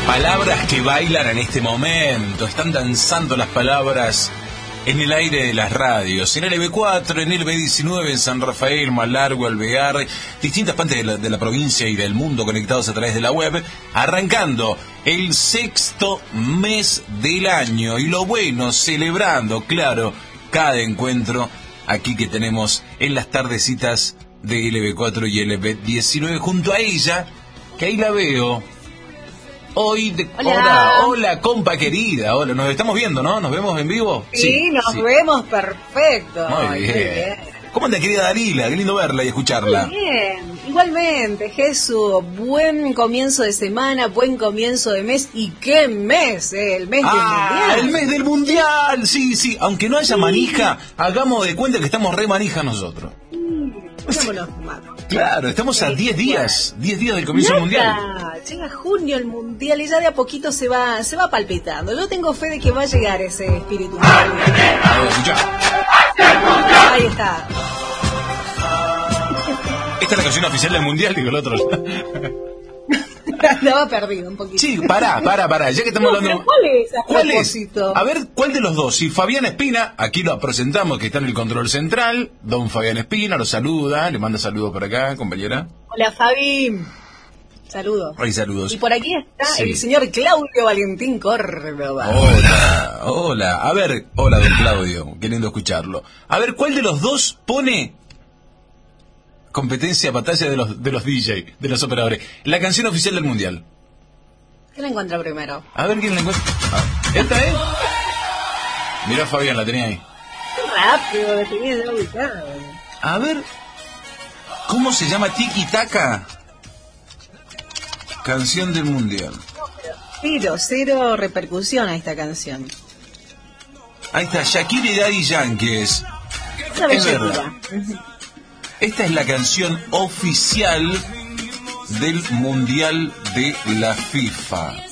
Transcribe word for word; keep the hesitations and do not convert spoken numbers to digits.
Palabras que bailan en este momento, están danzando las palabras en el aire de las radios, en el B cuatro, en el B diecinueve, en San Rafael, Malargüe, Alvear, distintas partes de la, de la provincia y del mundo conectados a través de la web, arrancando el sexto mes del año, y lo bueno, celebrando, claro, cada encuentro aquí que tenemos en las tardecitas de L B cuatro y L B diecinueve, junto a ella, que ahí la veo. Hoy, de... hola. hola, hola, compa querida, hola, nos estamos viendo, ¿no? ¿Nos vemos en vivo? Sí, sí nos sí. vemos perfecto. Muy bien. Muy bien. ¿Cómo anda, querida Dalila? Qué lindo verla y escucharla. Muy bien, igualmente, Jesús, buen comienzo de semana, buen comienzo de mes, y qué mes, eh, el mes ah, del mundial. El mes del mundial, sí, sí, aunque no haya sí. manija, hagamos de cuenta que estamos re manija nosotros. Pongámonos manos. Claro, estamos a diez días, diez días del comienzo del mundial. Llega junio el mundial y ya de a poquito se va, se va palpitando. Yo tengo fe de que va a llegar ese espíritu. A ver, escuchá. Ahí está. Esta es la canción oficial del mundial, digo el otro. Andaba perdido un poquito. Sí, pará, pará, pará, ya que estamos no, hablando... ¿Cuál es? ¿Cuál es? A ver, ¿cuál de los dos? Si Fabián Espina, aquí lo presentamos, que está en el control central, don Fabián Espina, lo saluda, le manda saludos por acá, compañera. Hola, Fabi. Saludos. Ay, saludos. Y por aquí está sí. el señor Claudio Valentín Córdoba. Hola, hola. A ver, hola, don Claudio, qué lindo escucharlo. A ver, ¿cuál de los dos pone... competencia, batalla de los de los D J, de los operadores? La canción oficial del mundial. ¿Quién la encuentra primero? A ver quién la encuentra. Ah, ¿esta es? Mirá, Fabián, la tenía ahí. Qué rápido, la tenía ya ubicada. A ver, ¿cómo se llama? Tiki Taka. Canción del mundial. Cero, cero repercusión a esta canción. Ahí está, Shakira y Daddy Yankee es. Es verdad. Esta es la canción oficial del Mundial de la FIFA.